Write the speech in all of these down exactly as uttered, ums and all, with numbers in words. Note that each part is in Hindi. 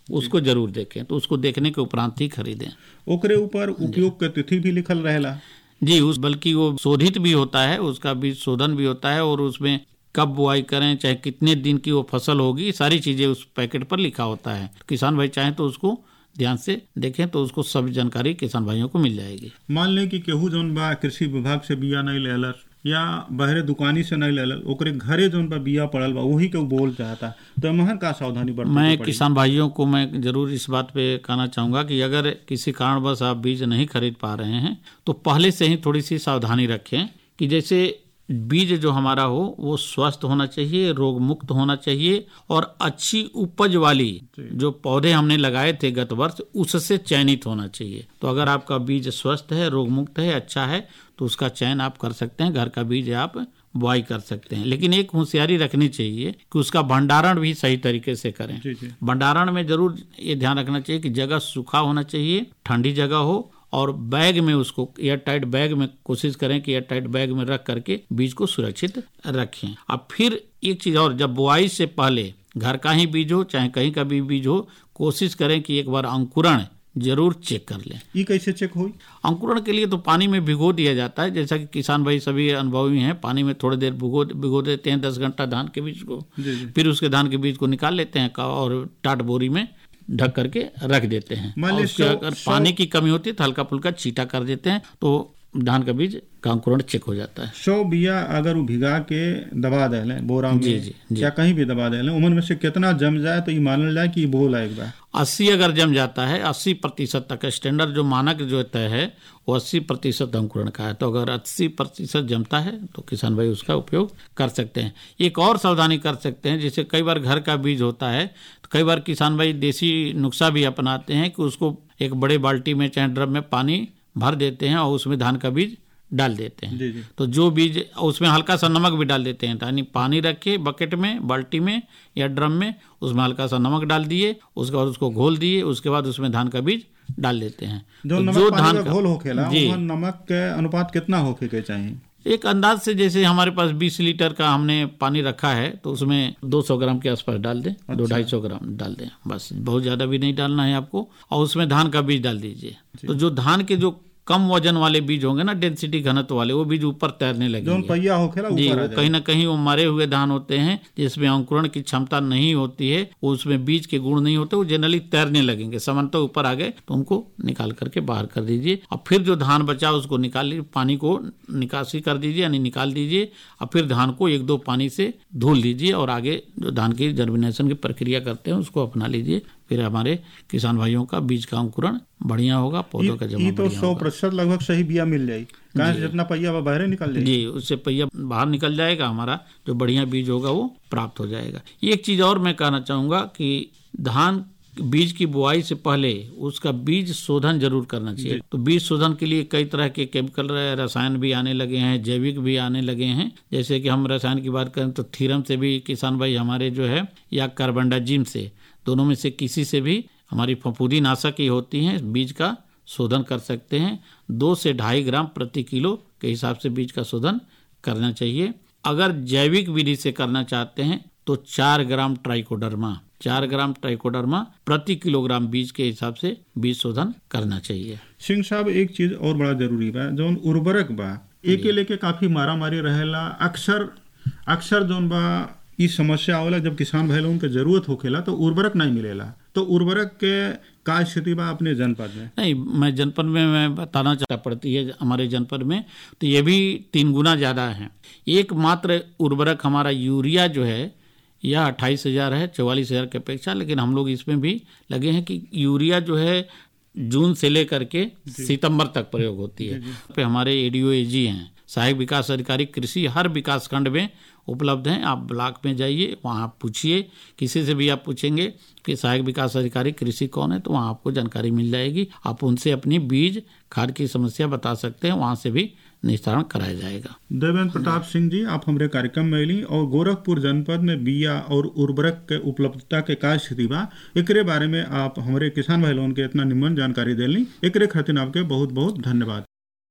उसको जरूर देखें। तो उसको देखने के उपरांत ही खरीदें। ओकरे ऊपर उपयोग के तिथि भी लिखल रहेला जी, उस बल्कि वो शोधित भी होता है, उसका बीज शोधन भी होता है, और उसमें कब बुआई करें, चाहे कितने दिन की वो फसल होगी, सारी चीजें उस पैकेट पर लिखा होता है। किसान भाई चाहें तो उसको ध्यान से देखें तो उसको सब जानकारी किसान भाइयों को मिल जाएगी। मान लें कि केहू जौन बा कृषि विभाग से बिया नहीं लेलस या बहरे दुकानी से नहीं लेलस, ओकरे घरे जौन बा बिया पड़ल बा वही के बोल चाहता, तो महर का सावधानी बरते? मैं किसान भाइयों को मैं जरूर इस बात पे कहना चाहूंगा कि अगर किसी कारणवश आप बीज नहीं खरीद पा रहे हैं तो पहले से ही थोड़ी सी सावधानी रखें कि जैसे बीज जो हमारा हो वो स्वस्थ होना चाहिए, रोग मुक्त होना चाहिए, और अच्छी उपज वाली जो पौधे हमने लगाए थे गत वर्ष उससे चयनित होना चाहिए। तो अगर आपका बीज स्वस्थ है, रोग मुक्त है, अच्छा है, तो उसका चयन आप कर सकते हैं, घर का बीज आप बुआई कर सकते हैं। लेकिन एक होशियारी रखनी चाहिए कि उसका भंडारण भी सही तरीके से करें। भंडारण में जरूर ये ध्यान रखना चाहिए कि जगह सूखा होना चाहिए, ठंडी जगह हो, और बैग में उसको एयर टाइट बैग में कोशिश करें कि एयर टाइट बैग में रख करके बीज को सुरक्षित रखें। अब फिर एक चीज और, जब बुआई से पहले घर का ही बीज हो चाहे कहीं का भी बीज हो, कोशिश करें कि एक बार अंकुरण जरूर चेक कर लें। ये कैसे चेक हुई? अंकुरण के लिए तो पानी में भिगो दिया जाता है, जैसा कि किसान भाई सभी अनुभवी हैं, पानी में थोड़ी देर भिगो भिगो देते हैं, दस घंटा धान के बीज को। जी जी। फिर उसके धान के बीज को निकाल लेते हैं और टाट बोरी में ढक करके रख देते हैं। और उसके अगर पानी की कमी होती है तो हल्का फुल्का छींटा कर देते हैं, तो धान का बीज का अंकुरण चेक हो जाता है। सौ बिया अगर वो भिगा के दबा देले बोरा में, जी जी, जी। या कहीं भी दबा देले, उमन में से कितना जम जाए तो ये मानल जाए कि बो लायक बा? अस्सी अगर जम जाता है, अस्सी प्रतिशत तक स्टैंडर्ड जो मानक जो तय है वो अस्सी प्रतिशत अंकुरण का है। तो अगर अस्सी प्रतिशत जमता है तो किसान भाई उसका उपयोग कर सकते हैं। एक और सावधानी कर सकते हैं, जैसे कई बार घर का बीज होता है तो कई बार किसान भाई देसी नुस्खा भी अपनाते हैं कि उसको एक बड़े बाल्टी में चाहे ड्रम में पानी भर देते हैं और उसमें धान का बीज डाल देते हैं। जी जी। तो जो बीज उसमें हल्का सा नमक भी डाल देते हैं, यानी पानी रखे बकेट में, बाल्टी में या ड्रम में, उसमें हल्का सा नमक डाल दिए, उसके बाद उसको घोल दिए, उसके बाद उसमें धान का बीज डाल देते हैं। जो तो जो धान का घोल होखेला नमक के अनुपात कितना होके के चाहिए? एक अंदाज से, जैसे हमारे पास बीस लीटर का हमने पानी रखा है तो उसमें दो सौ ग्राम के आसपास डाल दें। अच्छा। दो ढाई सौ ग्राम डाल दें, बस, बहुत ज्यादा भी नहीं डालना है आपको। और उसमें धान का बीज डाल दीजिए। तो जो धान के जो कम वजन वाले बीज होंगे ना, डेंसिटी घनत्व वाले, वो बीज ऊपर तैरने लगेंगे। पहिया होखेला जी, ऊपर वो कहीं ना कहीं वो मरे हुए धान होते हैं जिसमें अंकुरण की क्षमता नहीं होती है, उसमें बीज के गुण नहीं होते, वो जनरली तैरने लगेंगे। सामान्यतः ऊपर आ गए तो उनको निकाल करके बाहर कर दीजिए, और फिर जो धान बचा उसको निकाल लीजिए, पानी को निकासी कर दीजिए, यानी निकाल दीजिए, और फिर धान को एक दो पानी से धुल लीजिए, और आगे जो धान की जर्मिनेशन की प्रक्रिया करते हैं उसको अपना लीजिए। फिर हमारे किसान भाइयों का बीज का अंकुरण बढ़िया होगा, पौधों का जमा तो सौ प्रतिशत लगभग सही बिया मिल जाएगी। कहाँ से जितना पहिया बाहर निकल जाएगी, जी, उससे पहिया बाहर निकल जाएगा, हमारा जो बढ़िया बीज होगा वो प्राप्त हो जाएगा। एक चीज और मैं कहना चाहूंगा कि धान बीज की बुआई से पहले उसका बीज शोधन जरूर करना चाहिए। तो बीज शोधन के लिए कई तरह के केमिकल रसायन भी आने लगे हैं, जैविक भी आने लगे हैं। जैसे कि हम रसायन की बात करें तो थीरम से भी किसान भाई हमारे जो है, या कार्बनडाजिम से, दोनों में से किसी से भी हमारी फफूंदी नाशक ही होती हैं, बीज का शोधन कर सकते हैं। दो से ढाई ग्राम प्रति किलो के हिसाब से बीज का शोधन करना चाहिए। अगर जैविक विधि से करना चाहते हैं तो चार ग्राम ट्राइकोडर्मा चार ग्राम ट्राइकोडर्मा प्रति किलोग्राम बीज के हिसाब से बीज शोधन करना चाहिए। सिंह साहब, एक चीज और बड़ा जरूरी बा, जो उर्वरक बा एके लेके काफी मारा मारी रहेला। अक्सर अक्सर जोन बा इस समस्या आवेला जब किसान भाई लोगन के जरूरत होखेला तो उर्वरक नहीं मिलेला। तो उर्वरक के का स्थिति बा अपने जनपद में? नहीं, मैं जनपद में मैं बताना चाहता पड़ती है हमारे जनपद में तो ये भी तीन गुना ज्यादा है। एक मात्र उर्वरक हमारा यूरिया जो है यह अट्ठाईस हजार है चौवालीस हजार की अपेक्षा, लेकिन हम लोग इसमें भी लगे हैं कि यूरिया जो है जून से लेकर के सितंबर तक प्रयोग होती है। पे हमारे एडीओ एजी हैं, सहायक विकास अधिकारी कृषि, हर विकास खंड में उपलब्ध हैं। आप ब्लॉक में जाइए, वहाँ पूछिए, किसी से भी आप पूछेंगे कि सहायक विकास अधिकारी कृषि कौन है तो वहाँ आपको जानकारी मिल जाएगी। आप उनसे अपनी बीज खाद की समस्या बता सकते हैं, वहाँ से भी निस्तारण कराया जाएगा। देवेंद्र प्रताप सिंह जी, आप हमारे कार्यक्रम में अली और गोरखपुर जनपद में बिया और उर्वरक के उपलब्धता के का स्थिति बा, एकरे बारे में आप हमारे किसान भाई लोगन के इतना निम्न जानकारी देली, एकरे खातिर आपके बहुत बहुत धन्यवाद।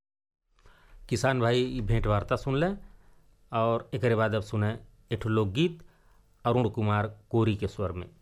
किसान भाई भेंट वार्ता सुन लें और एक बाद अब सुने एक लोकगीत अरुण कुमार कोरी के स्वर में।